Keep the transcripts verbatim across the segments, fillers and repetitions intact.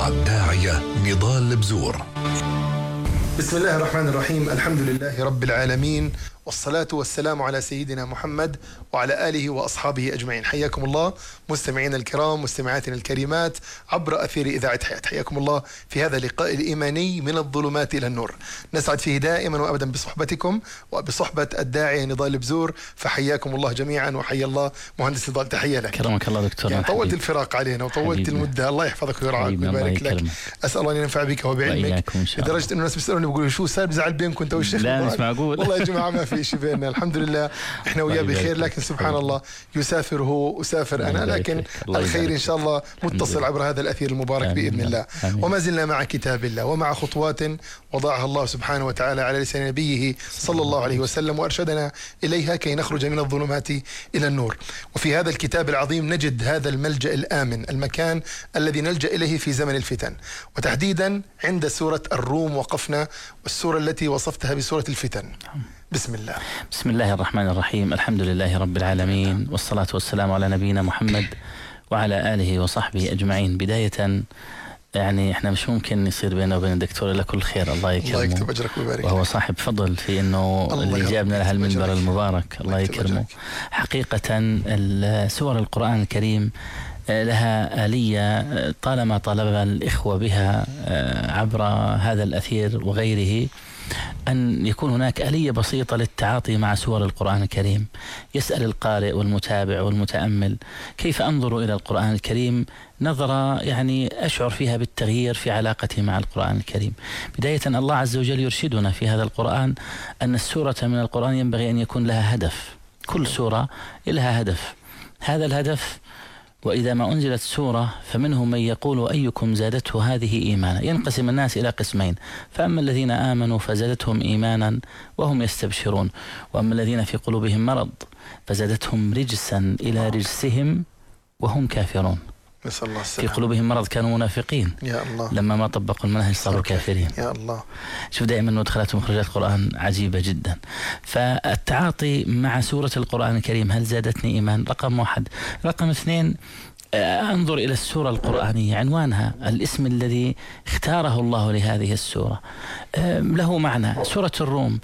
مع الداعية نضال بزور. بسم الله الرحمن الرحيم. الحمد لله رب العالمين، والصلاة والسلام على سيدنا محمد وعلى آله وأصحابه أجمعين. حياكم الله مستمعين الكرام، مستمعاتنا الكريمات عبر أثير إذاعة حياة. حياكم الله في هذا اللقاء الإيماني من الظلمات إلى النور. نسعد فيه دائما وأبدا بصحبتكم وبصحبة الداعية نضال بزور، فحياكم الله جميعا وحيا الله مهندس نضال. تحية لك. كرمك الله دكتور. يعني طولت الفراق علينا وطولت المدة، الله يحفظك ويرعاك ويبارك لك. أسأل الله أن ينفع بك وبعلمك، لدرجة أنه الناس بيسألوني بيقولوا شو صار بزعل بينكم أنت والشيخ؟ لا مش معقول والله يا جماعة ما في شيء بيننا، الحمد لله احنا وياه بخير، لكن سبحان الله يسافر هو وسافر انا، لكن الخير ان شاء الله متصل عبر هذا الاثير المبارك باذن الله. وما زلنا مع كتاب الله ومع خطوات وضعها الله سبحانه وتعالى على لسان نبيه صلى الله عليه وسلم وارشدنا اليها كي نخرج من الظلمات الى النور. وفي هذا الكتاب العظيم نجد هذا الملجأ الآمن، المكان الذي نلجأ اليه في زمن الفتن، وتحديدا عند سورة الروم وقفنا، والسورة التي وصفتها بسورة الفتن. بسم الله. بسم الله الرحمن الرحيم. الحمد لله رب العالمين، والصلاة والسلام على نبينا محمد وعلى آله وصحبه أجمعين. بداية يعني احنا مش ممكن يصير بيننا وبين الدكتور إلا كل خير، الله يكرمه، الله يكتب أجرك ويبارك، وهو صاحب فضل في إنه اللي جابنا لها المنبر المبارك، الله يكرمه. حقيقة سور القرآن الكريم لها آلية طالما طالب الإخوة بها عبر هذا الأثير وغيره، أن يكون هناك آلية بسيطة للتعاطي مع سور القرآن الكريم. يسأل القارئ والمتابع والمتأمل كيف أنظر إلى القرآن الكريم نظرة يعني أشعر فيها بالتغيير في علاقتي مع القرآن الكريم. بداية الله عز وجل يرشدنا في هذا القرآن أن السورة من القرآن ينبغي أن يكون لها هدف، كل سورة لها هدف. هذا الهدف وإذا ما أنزلت سورة فمنهم من يقول أيكم زادته هذه إيمانا. ينقسم الناس إلى قسمين، فأما الذين آمنوا فزادتهم إيمانا وهم يستبشرون، وأما الذين في قلوبهم مرض فزادتهم رجسا إلى رجسهم وهم كافرون. الله في قلوبهم مرض كانوا منافقين، يا الله، لما ما طبقوا المنهج صاروا كافرين. يا الله. شوف دائما مدخلات ومخرجات القرآن عجيبة جدا. فالتعاطي مع سورة القرآن الكريم، هل زادتني إيمان؟ رقم واحد. رقم اثنين، أنظر إلى السورة القرآنية، عنوانها، الاسم الذي اختاره الله لهذه السورة له معنى. سورة الروم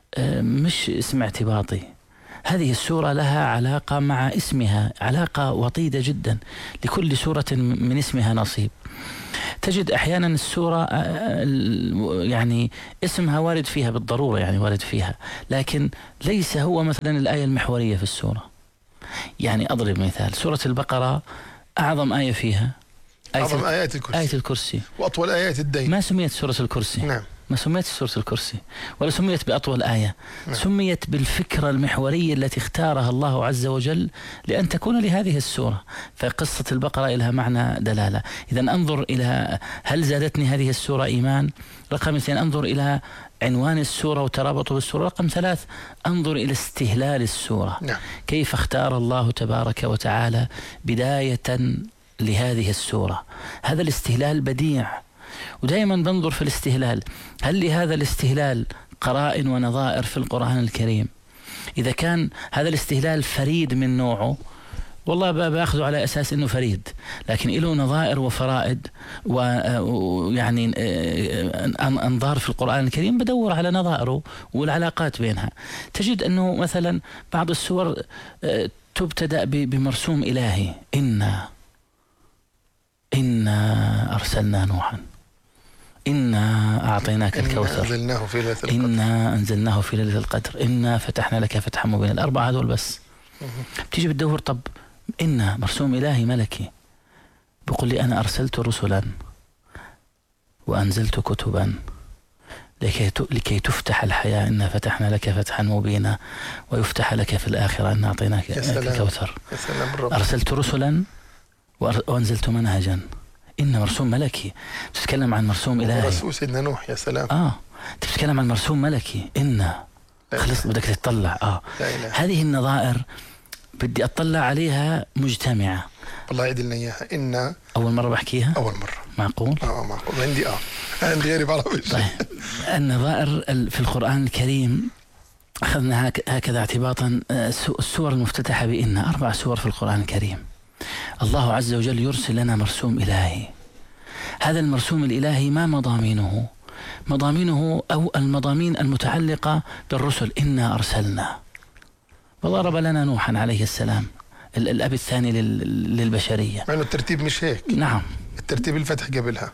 مش اسم اعتباطي، هذه السورة لها علاقة مع اسمها، علاقة وطيدة جدا، لكل سورة من اسمها نصيب. تجد أحيانا السورة يعني اسمها وارد فيها بالضرورة، يعني وارد فيها، لكن ليس هو مثلا الآية المحورية في السورة. يعني أضرب مثال، سورة البقرة أعظم آية فيها آية أعظم آيات الكرسي، آية الكرسي، وأطول آيات الدين. ما سميت سورة الكرسي، نعم، ما سميت سورة الكرسي ولا سميت بأطول آية، نعم. سميت بالفكرة المحورية التي اختارها الله عز وجل لأن تكون لهذه السورة. فقصة البقرة لها معنى دلالة. إذا أنظر إلى هل زادتني هذه السورة إيمان. رقم اثنين، أنظر إلى عنوان السورة وترابطه بالسورة. رقم ثلاث، أنظر إلى استهلال السورة، نعم. كيف اختار الله تبارك وتعالى بداية لهذه السورة. هذا الاستهلال بديع، ودائما بنظر في الاستهلال، هل لهذا الاستهلال قرائن ونظائر في القرآن الكريم؟ إذا كان هذا الاستهلال فريد من نوعه، والله بأخذه على أساس أنه فريد، لكن له نظائر وفرائد ويعني أنظار في القرآن الكريم، بدور على نظائره والعلاقات بينها. تجد أنه مثلا بعض السور تبتدأ بمرسوم إلهي، إنا إنا أرسلنا نوحا، إنا أعطيناك الكوثر، أنزلناه في ليلة القدر، إنا أنزلناه في ليلة القدر، إنا فتحنا لك فتحا مبينا. الأربعة هذول بس. بتيجي بتدور، طب إنا مرسوم إلهي ملكي، بقول لي أنا أرسلت رسلا وأنزلت كتبا لكي لكي تفتح الحياة، إنا فتحنا لك فتحا مبينا، ويفتح لك في الآخرة إنا أعطيناك الكوثر. أرسلت رسلا وأنزلت منهجا. إن مرسوم ملكي، تتكلم عن مرسوم إلهي. رسول سيدنا نوح، يا سلام. آه تتكلم عن مرسوم ملكي. إن خلص بدك تطلع آه هذه النظائر بدي أطلع عليها مجتمعة. الله يعدلنا إياها. إن أول مرة بحكيها، أول مرة. معقول؟ آه معقول. عندي آه عندي غيري بعرف. طيب، النظائر في القرآن الكريم أخذنا هكذا اعتباطا. السور المفتتحة بإن، أربع سور في القرآن الكريم. الله عز وجل يرسل لنا مرسوم إلهي هذا المرسوم الإلهي ما مضامينه؟ مضامينه أو المضامين المتعلقة بالرسل. إنا أرسلنا، وضرب لنا نوحا عليه السلام الأب الثاني للبشرية، مع أنه الترتيب مش هيك. نعم، الترتيب الفتح قبلها،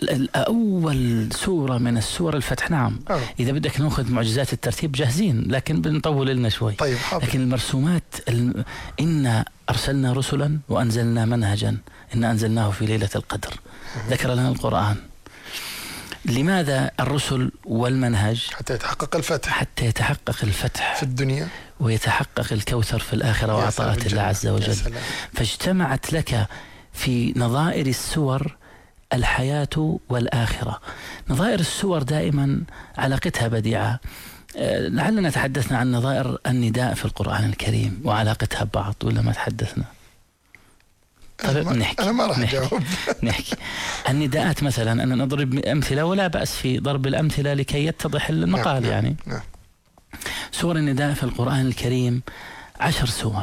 أول سورة من السور الفتح. نعم. أوه. إذا بدك نأخذ معجزات الترتيب جاهزين، لكن بنطول لنا شوي. طيب حاضر. لكن المرسومات الم... إنا أرسلنا رسلا وأنزلنا منهجا، إنا أنزلناه في ليلة القدر. ذكر لنا القرآن. لماذا الرسل والمنهج؟ حتى يتحقق الفتح، حتى يتحقق الفتح في الدنيا ويتحقق الكوثر في الآخرة وعطاءات الله عز وجل. فاجتمعت لك في نظائر السور الحياة والآخرة. نظائر السور دائما علاقتها بديعة. لعلنا تحدثنا عن نظائر النداء في القرآن الكريم وعلاقتها ببعض، ولا ما تحدثنا؟ طيب نحكي. أنا ما راح أجاوب. نحكي النداءات مثلا، أنا نضرب أمثلة ولا بأس في ضرب الأمثلة لكي يتضح المقال. نعم. يعني نعم. سور النداء في القرآن الكريم عشر سور.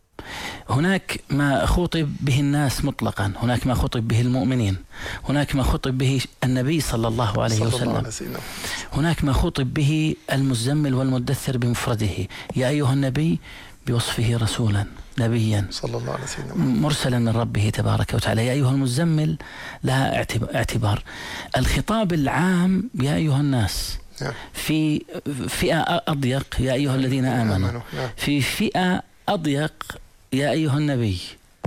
هناك ما خطب به الناس مطلقا، هناك ما خطب به المؤمنين، هناك ما خطب به النبي صلى الله عليه وسلم، هناك ما خطب به المزمل والمدثر بمفرده، يا أيها النبي بوصفه رسولا نبيا صلى الله عليه وسلم مرسلا من ربه تبارك وتعالى، يا أيها المزمل لها اعتبار. الخطاب العام يا أيها الناس، في فئة أضيق يا أيها الذين آمنوا، في فئة أضيق يا أيها النبي،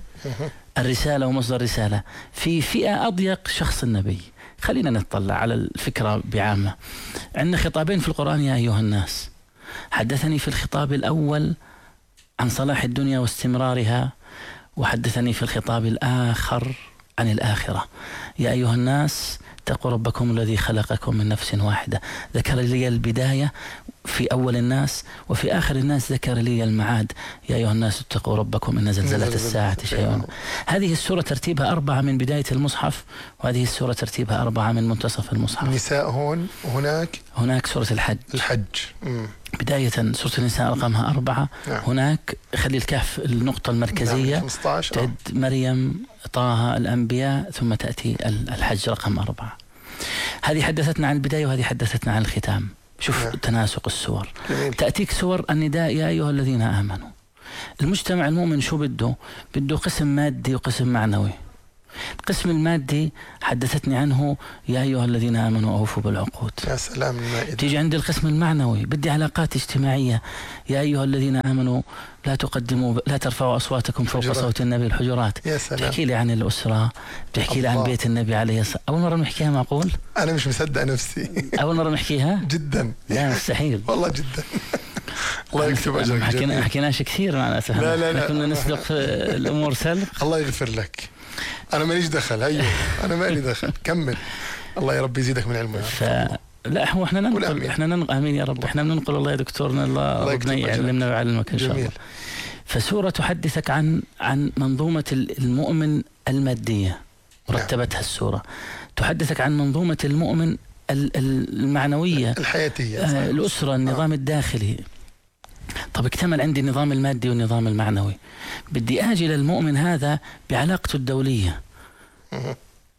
الرسالة ومصدر الرسالة، في فئة أضيق شخص النبي. خلينا نتطلع على الفكرة بعامة. عندنا خطابين في القرآن يا أيها الناس. حدثني في الخطاب الأول عن صلاح الدنيا واستمرارها، وحدثني في الخطاب الآخر عن الآخرة. يا أيها الناس اتقوا ربكم الذي خلقكم من نفس واحدة. ذكر لي البداية في أول الناس، وفي آخر الناس ذكر لي المعاد. يا أيها الناس اتقوا ربكم إن زلزلة الساعة شيء. هذه السورة ترتيبها أربعة من بداية المصحف، وهذه السورة ترتيبها أربعة من منتصف المصحف. النساء هون، وهناك هناك سورة الحج. الحج مم. بداية سورة النساء رقمها أربعة. نعم. هناك خلي الكهف النقطة المركزية. نعم. خمسة عشر تعد مريم، طه، الأنبياء، ثم تأتي الحج رقم أربعة. هذه حدثتنا عن البداية، وهذه حدثتنا عن الختام. شوف نعم. تناسق السور. جميل. تأتيك سور النداء يا أيها الذين آمنوا. المجتمع المؤمن شو بده؟ بده قسم مادي وقسم معنوي. القسم المادي حدثتني عنه يا أيها الذين آمنوا أوفوا بالعقود. يا سلام. المائدة. تيجي عند القسم المعنوي، بدي علاقات اجتماعية، يا أيها الذين آمنوا لا تقدموا لا ترفعوا أصواتكم فوق حجرات. صوت النبي. الحجرات. يا سلام. بتحكي لي عن الأسرة، بتحكي لي عن بيت النبي عليه الصلاة. أول مرة نحكيها معقول؟ أنا مش مصدق نفسي. أول مرة نحكيها؟ جدا. لا مستحيل. والله جدا. الله يكتب أجرك. حكينا حكيناش كثير معناتها. لا لا لا. كنا نسلق الأمور سلق. الله يغفر لك. أنا ماليش دخل. هيو أنا مالي دخل. كمل. الله يا رب يزيدك من علمه. ف... لا هو احنا ننقل احنا ننقل امين يا رب. احنا بننقل. الله يا دكتورنا، الله ربنا يعلمنا ويعلمك ان شاء الله. فسورة تحدثك عن عن منظومة المؤمن المادية، رتبتها السورة. تحدثك عن منظومة المؤمن المعنوية الحياتية، آه الأسرة، النظام آه. الداخلي. طب اكتمل عندي النظام المادي والنظام المعنوي، بدي أجي للمؤمن هذا بعلاقته الدولية. م-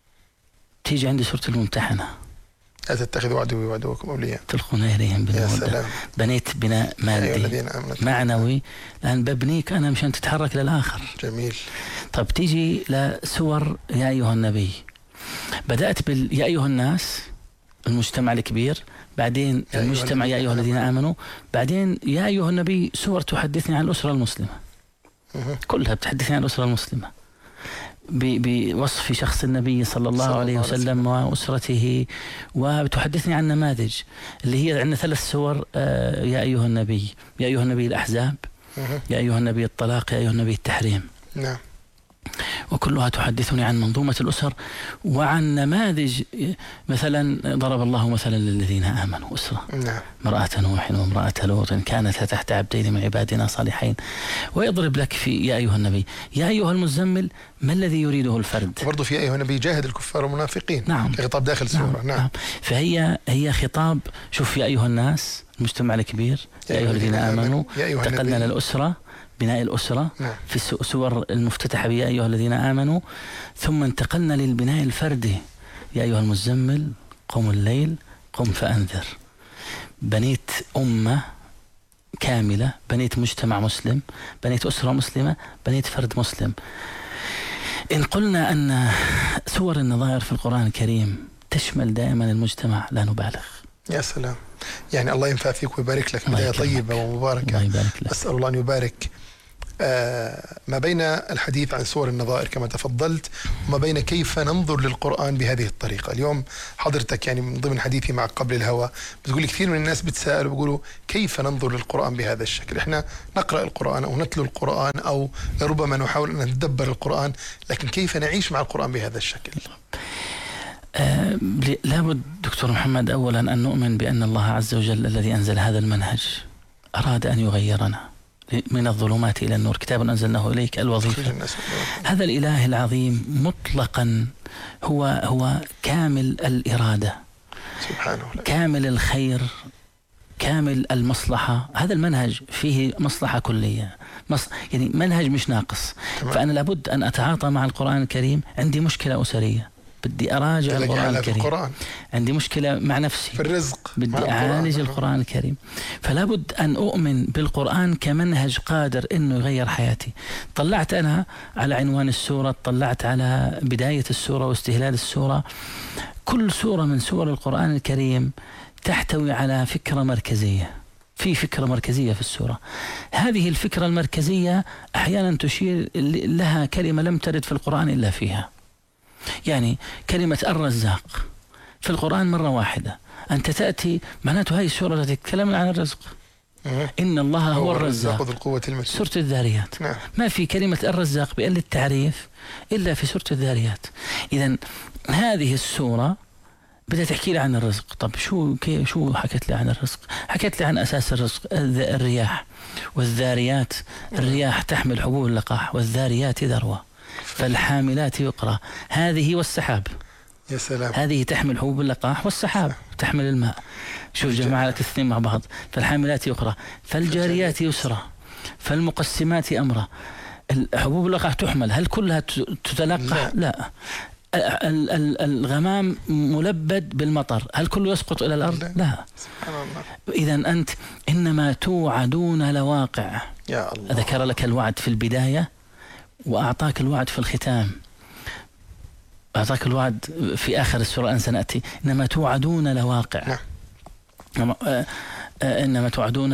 تيجي عندي سورة الممتحنة. لا تتخذوا عدوي وعدوكم أولياء تلقون إليهم بالمودة. بنيت بناء مادي معنوي، لأن ببنيك أنا مشان تتحرك للآخر. جميل. طب تيجي لسور يا أيها النبي. بدأت بال يا أيها الناس، المجتمع الكبير، بعدين يا المجتمع يا أيها الذين آمنوا، بعدين يا أيها النبي سور تحدثني عن الأسرة المسلمة. م- كلها بتحدثني عن الأسرة المسلمة بوصف شخص النبي صلى الله صلى عليه وسلم وأسرته، وبتحدثني عن نماذج اللي هي عندنا ثلاث سور. آه يا أيها النبي، يا أيها النبي الأحزاب، يا أيها النبي الطلاق، يا أيها النبي التحريم. نعم. وكلها تحدثني عن منظومة الأسر وعن نماذج. مثلا ضرب الله مثلا للذين آمنوا أسرة. نعم. امرأة نوح وامرأة لوط كانتا تحت عبدين من عبادنا صالحين. ويضرب لك في يا أيها النبي، يا أيها المزمل، ما الذي يريده الفرد؟ برضو في أيها النبي جاهد الكفار والمنافقين. نعم. خطاب داخل السورة. نعم. نعم. نعم. فهي هي خطاب. شوف يا أيها الناس، المجتمع الكبير، يا, يا أيها الذين آمنوا، انتقلنا للأسرة، بناء الأسرة. نعم. في السور المفتتحة بيا أيها الذين آمنوا، ثم انتقلنا للبناء الفردي. يا أيها المزمل قم الليل قم فأنذر. بنيت أمة كاملة، بنيت مجتمع مسلم، بنيت أسرة مسلمة، بنيت فرد مسلم. إن قلنا أن سور النظائر في القرآن الكريم تشمل دائما المجتمع لا نبالغ. يا سلام، يعني الله ينفع فيك ويبارك لك، بداية طيبة ومباركة. الله يبارك لك. أسأل الله أن يبارك آه ما بين الحديث عن سور النظائر كما تفضلت، وما بين كيف ننظر للقرآن بهذه الطريقة. اليوم حضرتك يعني من ضمن حديثي معك قبل الهوى بتقول كثير من الناس بتسأل وبيقولوا كيف ننظر للقرآن بهذا الشكل. احنا نقرأ القرآن أو نتلو القرآن أو لربما نحاول أن نتدبر القرآن، لكن كيف نعيش مع القرآن بهذا الشكل؟ آه لابد دكتور محمد أولا أن نؤمن بأن الله عز وجل الذي أنزل هذا المنهج أراد أن يغيرنا من الظلمات إلى النور، كتاب أنزلناه إليك الوظيفة. هذا الإله العظيم مطلقا هو هو كامل الإرادة سبحانه، كامل الخير، كامل المصلحة. هذا المنهج فيه مصلحة كلية، مص... يعني منهج مش ناقص. تمام. فأنا لابد أن أتعاطى مع القرآن الكريم. عندي مشكلة أسرية بدي أراجع القرآن الكريم، القرآن. عندي مشكلة مع نفسي في الرزق بدي أعالج القرآن الكريم. فلا بد أن أؤمن بالقرآن كمنهج قادر إنه يغير حياتي. طلعت أنا على عنوان السورة، طلعت على بداية السورة واستهلال السورة. كل سورة من سور القرآن الكريم تحتوي على فكرة مركزية. في فكرة مركزية في السورة. هذه الفكرة المركزية أحيانا تشير لها كلمة لم ترد في القرآن إلا فيها. يعني كلمة الرزاق في القرآن مرة واحدة. أنت تأتي معناته هاي السورة التي تتكلم عن الرزق. إن الله هو الرزاق ذو القوة المتين. سورة الذاريات. نعم. ما في كلمة الرزاق بقل التعريف إلا في سورة الذاريات. إذن هذه السورة بدها تحكي لي عن الرزق. طب شو كي شو حكت لي عن الرزق؟ حكت لي عن أساس الرزق، الرياح والذاريات. الرياح تحمل حبوب اللقاح والذاريات ذروة فالحاملات يقرأ. هذه والسحاب. يا سلام. هذه تحمل حبوب اللقاح والسحاب تحمل الماء. شو جمع لك الاثنين مع بعض. فالحاملات يقرأ فالجاريات يسرى فالمقسمات أمرا. حبوب اللقاح تحمل، هل كلها تتلقح؟ لا, لا. الغمام ملبد بالمطر، هل كله يسقط إلى الأرض؟ لا, لا. سبحان الله. إذن أنت إنما توعدون لواقع. يا الله. ذكر لك الوعد في البداية وأعطاك الوعد في الختام، أعطاك الوعد في آخر السورة أن سنأتي. إنما توعدون لواقع. نعم. إنما توعدون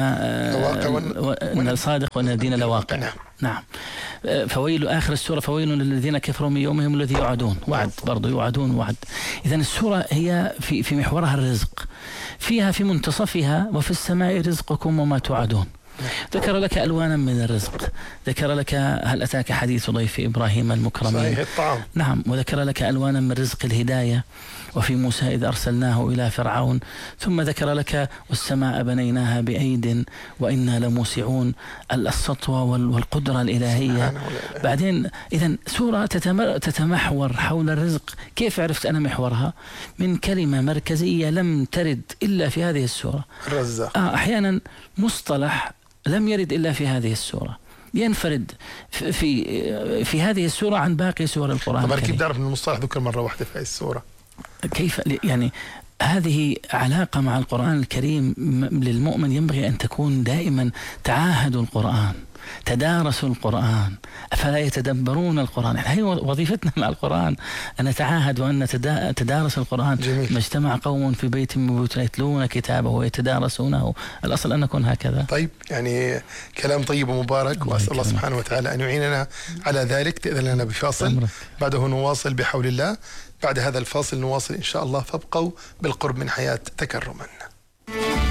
وإن الصادق وإن الدين لواقع. نعم. نعم. فويل آخر السورة فويل للذين كفروا من يومهم الذي يوعدون. وعد برضو يوعدون وعد. إذن السورة هي في في محورها الرزق، فيها في منتصفها وفي السماء رزقكم وما توعدون. ذكر لك ألوانا من الرزق. ذكر لك هل أتاك حديث ضيف إبراهيم المكرمين. صحيح الطعام. نعم. وذكر لك ألوانا من رزق الهداية. وفي موسى إذ أرسلناه إلى فرعون. ثم ذكر لك والسماء بنيناها بأيد وإنا لموسعون. السطوة والقدرة الإلهية. بعدين إذن سورة تتمحور حول الرزق. كيف عرفت أنا محورها؟ من كلمة مركزية لم ترد إلا في هذه السورة. الرزاق. آه أحيانا مصطلح لم يرد إلا في هذه السورة ينفرد في في, في هذه السورة عن باقي سور القرآن. طبعا كيف تعرف أن المصطلح ذكر مرة واحدة في هذه السورة؟ كيف يعني هذه علاقة مع القرآن الكريم للمؤمن ينبغي أن تكون دائما. تعاهدوا القرآن، تدارسوا القرآن، أفلا يتدبرون القرآن. هي وظيفتنا مع القرآن أن نتعاهد وأن نتدارس القرآن. جميل. ما اجتمع قوم في بيت من بيوت يتلون كتابه ويتدارسونه. الأصل أن نكون هكذا. طيب يعني كلام طيب ومبارك، وأسأل الله سبحانه وتعالى أن يعيننا على ذلك. تأذن لنا بفاصل بعده نواصل بحول الله. بعد هذا الفاصل نواصل إن شاء الله، فابقوا بالقرب من حياة تكرما.